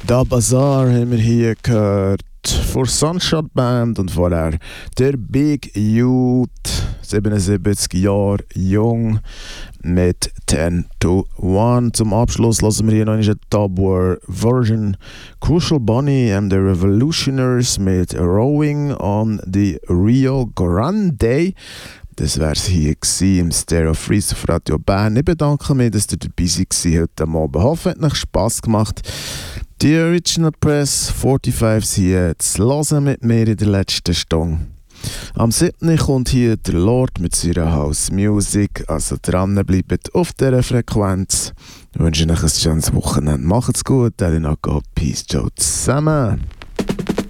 Da Bazaar haben wir hier gehört von Sunshot Band und vorher der Big Youth, 77 Jahre jung, mit 10 to 1. Zum Abschluss lassen wir hier noch eine Dubware Version. Crucial Bunny and the Revolutionaries mit Rowing on the Rio Grande. Das wäre es hier im Stereo Freeze auf Radio Bern. Ich bedanke mich, dass ihr dabei seid heute Abend. Ich hoffe, es hat euch Spass gemacht. Die Original Press 45 hier zu hören mit mir in der letzten Stunde. Am 7. kommt hier der Lord mit seiner House Music. Also dran bleibt auf dieser Frequenz. Ich wünsche euch ein schönes Wochenende. Macht's gut. Peace, ciao zusammen.